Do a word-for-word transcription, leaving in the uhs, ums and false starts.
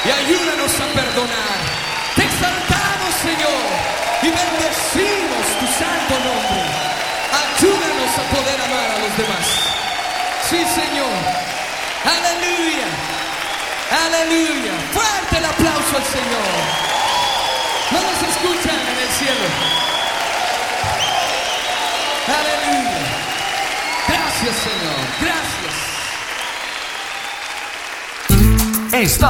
y ayúdanos a perdonar. Te exaltamos, Señor, y bendecimos tu santo nombre. Ayúdanos a poder amar a los demás. Sí, Señor. Aleluya. Aleluya. Fuerte el aplauso al Señor. No nos escuchan en el cielo. Aleluya. Gracias, Señor. Gracias. Está